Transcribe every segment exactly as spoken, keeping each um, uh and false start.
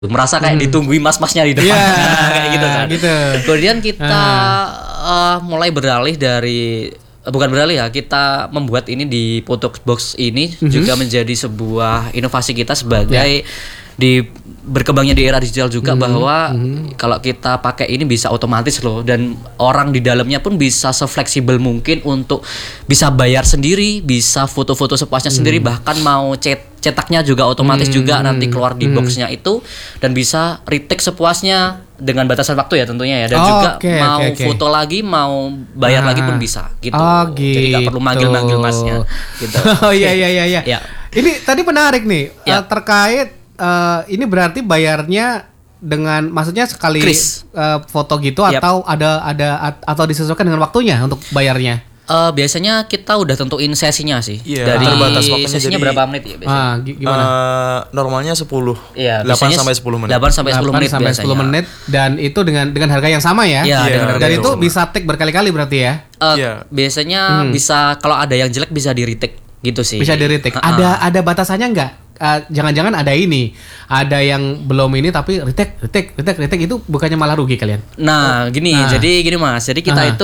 merasa kayak Hmm. ditungguin mas-masnya di depan. Iya, kayak gitu kan. gitu. Kemudian kita Ah. uh, mulai beralih dari uh, bukan beralih ya, kita membuat ini di photo box ini Mhm. juga menjadi sebuah inovasi kita sebagai Ya. di berkembangnya di era digital juga, Mhm, bahwa mhm. kalau kita pakai ini bisa otomatis loh, dan orang di dalamnya pun bisa sefleksibel mungkin untuk bisa bayar sendiri, bisa foto-foto sepuasnya sendiri, bahkan mau cet cetaknya juga otomatis Hmm, juga nanti keluar di hmm. boxnya itu, dan bisa retake sepuasnya dengan batasan waktu ya tentunya ya, dan Oh, juga oke, mau oke, oke. foto lagi, mau bayar Ah. lagi pun bisa gitu. Oh, Jadi nggak perlu gitu. manggil-manggil masnya gitu. Oh iya iya iya iya. Ya. Ini tadi menarik nih, Ya. eh, terkait eh, ini berarti bayarnya dengan, maksudnya sekali Kris. eh, foto gitu, Yap. atau ada ada at- atau disesuaikan dengan waktunya untuk bayarnya? Eh, biasanya kita udah tentuin sesinya sih. Iya, Dari terbatas waktunya, sesinya jadi- berapa menit ya biasanya? Ah, gi- gimana? Eh, normalnya sepuluh. Iya, delapan biasanya sampai sepuluh menit. delapan sampai sepuluh menit sampai biasanya. sepuluh menit, dan itu dengan dengan harga yang sama ya? Iya, Iya, dengan harga Dan yang itu sama. bisa take berkali-kali berarti ya? Eh, Iya. biasanya Hmm. bisa, kalau ada yang jelek bisa di retake gitu sih. Bisa di retake. Ha-ha. Ada ada batasannya nggak? Eh, jangan-jangan ada ini, ada yang belum ini tapi retake, retake, retake, retake, itu bukannya malah rugi kalian? Nah, gini, Nah. jadi gini Mas. Jadi kita Aha. itu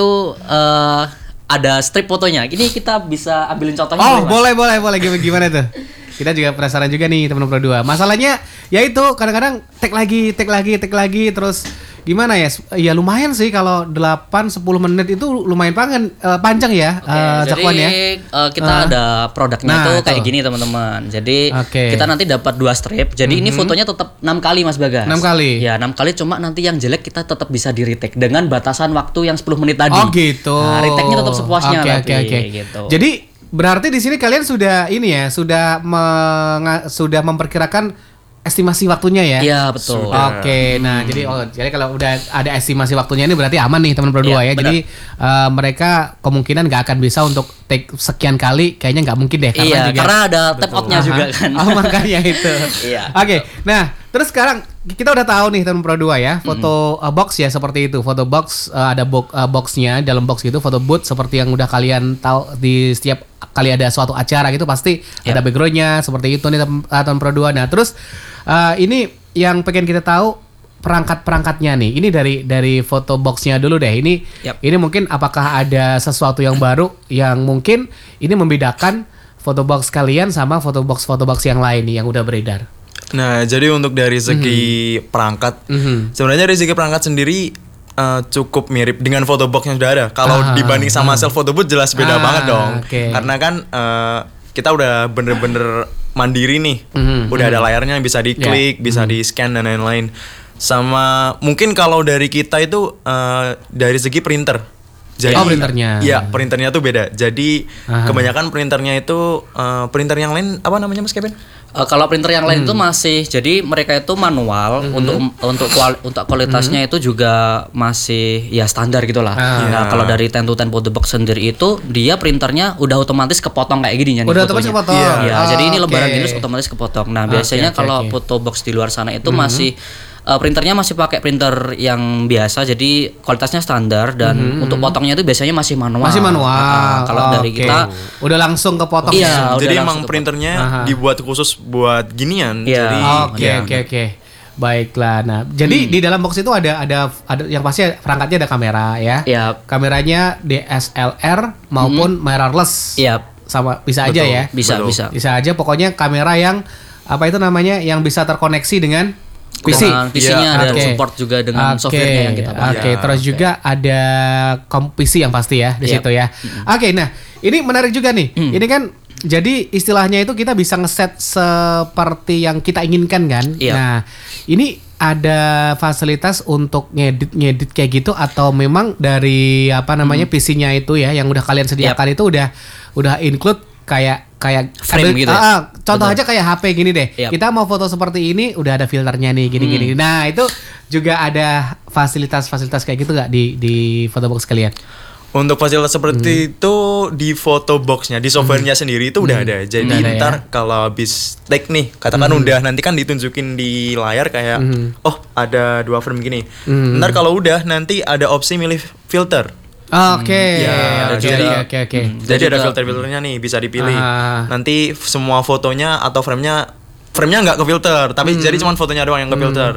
eh ada strip fotonya. Ini kita bisa ambilin contohnya. Oh, Mas? boleh, boleh, boleh. Gimana, gimana tuh? Kita juga penasaran juga nih teman-teman Pro dua. Masalahnya ya itu kadang-kadang tag lagi, tag lagi, tag lagi, terus gimana ya? Ya lumayan sih kalau delapan sampai sepuluh menit itu lumayan panjang, eh, panjang ya, Oke, eh, jadi Cakwan ya. eh, kita Ah. ada produknya Nah, tuh itu. kayak gini teman-teman. Jadi Oke. kita nanti dapat dua strip. Jadi ini fotonya tetap enam kali Mas Bagas. Enam kali? Ya, enam kali, cuma nanti yang jelek kita tetap bisa di retake dengan batasan waktu yang sepuluh menit tadi. Oh gitu. Nah, retake-nya tetap sepuasnya Oke, tapi oke, oke. gitu. Jadi berarti di sini kalian sudah ini ya, sudah menga- sudah memperkirakan estimasi waktunya ya? Iya, betul. Sudah. Oke, nah jadi oh jadi kalau udah ada estimasi waktunya ini berarti aman nih teman berdua Iya, ya. Jadi eh, mereka kemungkinan nggak akan bisa untuk take sekian kali, kayaknya nggak mungkin deh. Karena Iya, juga, karena ada tap out-nya Aha. juga kan. Oh, makanya itu. Iya. Oke, nah terus sekarang kita udah tahu nih teman Pro dua ya, foto uh, box ya seperti itu. Foto box uh, ada box uh, boxnya, dalam box gitu, foto booth seperti yang udah kalian tahu di setiap kali ada suatu acara gitu pasti Yap. ada backgroundnya seperti itu nih teman uh, teman Pro dua. Nah terus uh, ini yang pengen kita tahu perangkat-perangkatnya nih. Ini dari dari foto boxnya dulu deh. Ini Yap. ini mungkin apakah ada sesuatu yang baru yang mungkin ini membedakan foto box kalian sama foto box foto box yang lain nih yang udah beredar. Nah, jadi untuk dari segi perangkat, Mhm. sebenarnya dari segi perangkat sendiri eh, cukup mirip dengan foto box yang sudah ada. Kalau Ah, dibanding sama self photo booth jelas beda Ah, banget dong. oke. Karena kan eh, kita udah bener-bener mandiri nih. Mhm, Udah ada layarnya yang bisa diklik, bisa di-scan dan lain-lain. Sama mungkin kalau dari kita itu eh, dari segi printer. Jadi, Oh, printernya. Iya, printernya tuh beda. Jadi Aha. kebanyakan printernya itu eh, printer yang lain apa namanya Mas Kevin? Eh, kalau printer yang lain itu Hmm. masih, jadi mereka itu manual, untuk untuk kual, untuk kualitasnya itu juga masih ya standar gitulah. Hmm. Ah. Nah, Iya. kalau dari ten to ten photo box sendiri itu dia printernya udah otomatis kepotong kayak gini nih Udah otomatis fotonya. kepotong? Iya, Oh, jadi ini oke. lebaran gini otomatis kepotong. Nah, Oke, biasanya oke, kalau oke. Hmm. foto box di luar sana itu masih eh, printernya masih pakai printer yang biasa, jadi kualitasnya standar, dan untuk potongnya itu biasanya masih manual. Hmm. Masih manual. Ah, kalau dari Oke. kita udah langsung kepotong. Iya, ya? udah Jadi langsung emang kepotong. printernya Aha. dibuat khusus buat ginian. Iya. Jadi Oke ya. oke oke. Baiklah. Nah, jadi di dalam box itu ada ada ada yang pasti perangkatnya ada kamera ya. Iya. Kameranya D S L R maupun mirrorless. Iya, Sama bisa aja Betul. ya. bisa Betul. bisa. Bisa aja pokoknya kamera yang apa itu namanya yang bisa terkoneksi dengan P C. Dengan P C-nya Iya, dan Oke. support juga dengan Oke, software-nya yang kita pakai. Oke, Ya, terus oke. juga ada kom P C yang pasti ya di Yep. situ ya. Oke, nah ini menarik juga nih. Ini kan jadi istilahnya itu kita bisa ngeset seperti yang kita inginkan kan. Yep. Nah, ini ada fasilitas untuk ngedit ngedit kayak gitu atau memang dari apa namanya P C-nya itu ya yang udah kalian sediakan itu udah udah include kayak kayak Frame ambil- gitu ya? ah, ah, contoh Betul. aja kayak H P gini deh. Yap. Kita mau foto seperti ini udah ada filternya nih gini-gini. Nah, itu juga ada fasilitas-fasilitas kayak gitu nggak di di foto box kalian? Untuk fasilitas Hmm. seperti itu di photo boxnya, di softwarenya sendiri itu udah ada. Jadi Udah ada ya? ntar kalau habis take nih, katakan udah nanti kan ditunjukin di layar kayak, oh ada dua frame gini. Hmm. Ntar kalau udah nanti ada opsi milih filter. Oke, Ya, oke, jadi- oke, oke. Hmm. Jadi Dan ada juga- filter-filternya nih bisa dipilih. Ah. Nanti semua fotonya atau framenya frame-nya nggak ke filter, tapi jadi cuma fotonya doang yang ke filter.